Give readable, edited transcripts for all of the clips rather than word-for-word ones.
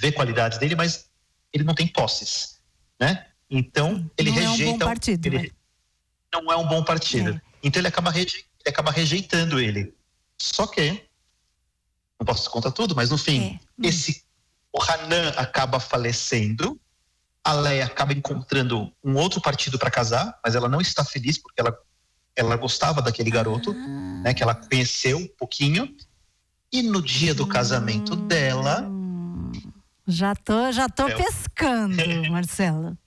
vê qualidades dele, mas ele não tem posses, né? Então ele não rejeita. É um bom partido, ele não é um bom partido. Então ele acaba rejeitando ele. Só que não posso contar tudo, mas no fim, o Hanan acaba falecendo, a Leia acaba encontrando um outro partido para casar, mas ela não está feliz porque ela gostava daquele garoto, né, que ela conheceu um pouquinho, e no dia do casamento dela... Já tô pescando, Marcelo.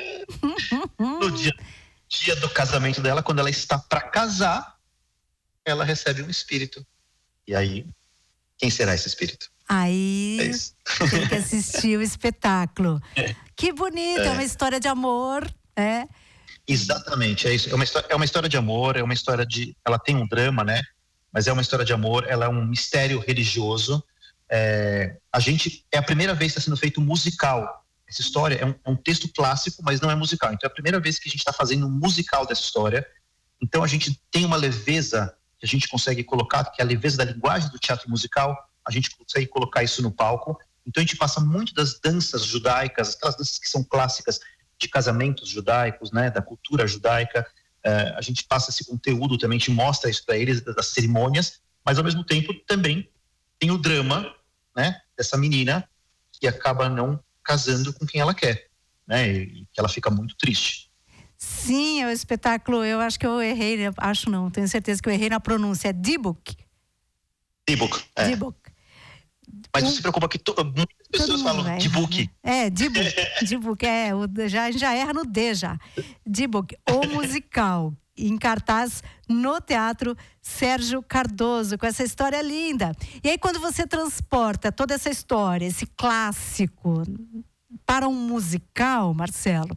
No dia do casamento dela, quando ela está para casar, ela recebe um espírito. E aí, quem será esse espírito? Aí tem que assistir o espetáculo. Que bonito, é uma história de amor, Exatamente, é isso. É uma história de amor, é uma história ela tem um drama, né? Mas é uma história de amor, ela é um mistério religioso. É a primeira vez que está sendo feito um musical. Essa história é um texto clássico, mas não é musical. Então é a primeira vez que a gente está fazendo um musical dessa história. Então a gente tem uma leveza que a gente consegue colocar, que é a leveza da linguagem do teatro musical, a gente consegue colocar isso no palco. Então a gente passa muito das danças judaicas, aquelas danças que são clássicas de casamentos judaicos, né, da cultura judaica. A gente passa esse conteúdo também, a gente mostra isso para eles, das cerimônias, mas ao mesmo tempo também tem o drama, né, dessa menina que acaba não casando com quem ela quer, né, e que ela fica muito triste. Sim, é o espetáculo, eu acho que eu errei, tenho certeza que eu errei na pronúncia, é Dybbuk. Dybbuk. Mas não se preocupa que muitas pessoas falam Dybbuk. Dybbuk, a gente já erra no D já. Dybbuk, o musical, em cartaz no Teatro Sérgio Cardoso, com essa história linda. E aí quando você transporta toda essa história, esse clássico, para um musical, Marcelo,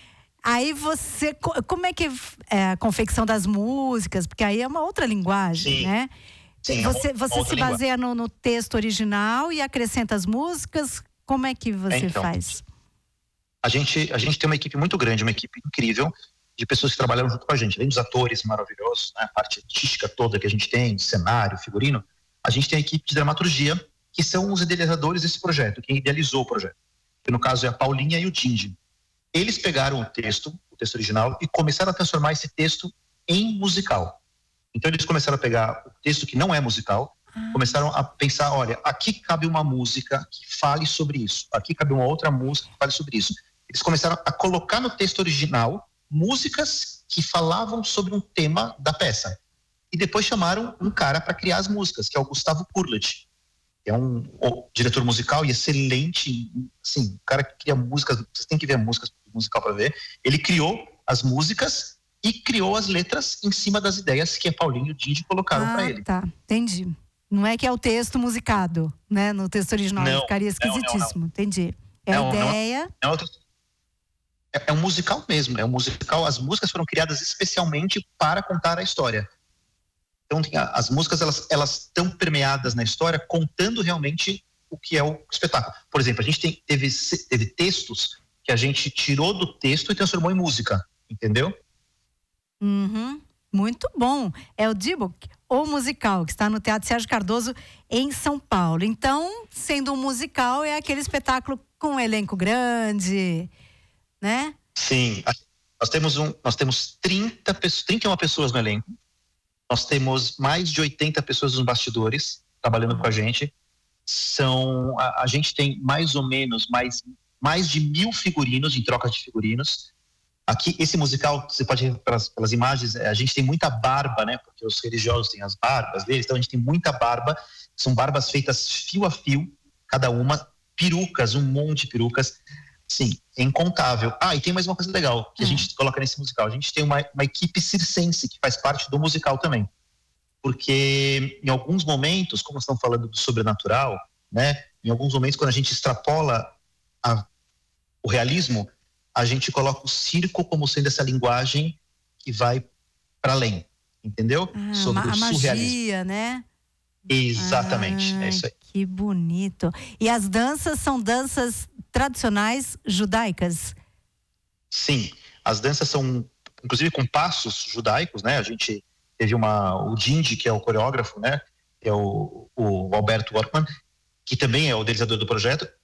aí você, como é que é a confecção das músicas? Porque aí é uma outra linguagem, né? Sim, você se baseia no texto original e acrescenta as músicas? Como é que você faz? A gente tem uma equipe muito grande, uma equipe incrível de pessoas que trabalharam junto com a gente. Além dos atores maravilhosos, né, a parte artística toda que a gente tem, cenário, figurino, a gente tem a equipe de dramaturgia, que são os idealizadores desse projeto, quem idealizou o projeto. Que no caso é a Paulinha e o Dindi. Eles pegaram o texto original, e começaram a transformar esse texto em musical. Então eles começaram a pegar o texto que não é musical, começaram a pensar, olha, aqui cabe uma música que fale sobre isso, aqui cabe uma outra música que fale sobre isso. Eles começaram a colocar no texto original músicas que falavam sobre um tema da peça. E depois chamaram um cara para criar as músicas, que é o Gustavo Kurlet, que é um diretor musical e excelente, assim, o cara que cria músicas, vocês têm que ver a música musical para ver. Ele criou as músicas e criou as letras em cima das ideias que a Paulinho e o Dindi colocaram para ele. Tá, entendi. Não é que é o texto musicado, né? No texto original, não, ficaria esquisitíssimo. Não. Entendi. É a ideia... É um musical mesmo, é um musical. As músicas foram criadas especialmente para contar a história. Então as músicas, elas estão permeadas na história, contando realmente o que é o espetáculo. Por exemplo, a gente teve textos que a gente tirou do texto e transformou em música, entendeu? Muito bom. É o Dybbuk, o musical, que está no Teatro Sérgio Cardoso, em São Paulo. Então, sendo um musical, é aquele espetáculo com um elenco grande, né? Sim. Nós temos 31 pessoas no elenco. Nós temos mais de 80 pessoas nos bastidores trabalhando com a gente. A gente tem mais ou menos mais de 1.000 figurinos, em trocas de figurinos. Aqui, esse musical, você pode ver pelas imagens, a gente tem muita barba, né? Porque os religiosos têm as barbas deles, então a gente tem muita barba. São barbas feitas fio a fio, cada uma, perucas, um monte de perucas. Sim, é incontável. E tem mais uma coisa legal que a gente coloca nesse musical. A gente tem uma equipe circense que faz parte do musical também. Porque em alguns momentos, como estamos falando do sobrenatural, né? Em alguns momentos, quando a gente extrapola o realismo, a gente coloca o circo como sendo essa linguagem que vai para além, entendeu? Sobre o surrealismo. Magia, né? Exatamente, é isso aí. Que bonito. E as danças são danças tradicionais judaicas? Sim, as danças são, inclusive, com passos judaicos, né? A gente teve o Dindi, que é o coreógrafo, né? Que é o Alberto Workman, que também é o idealizador do projeto.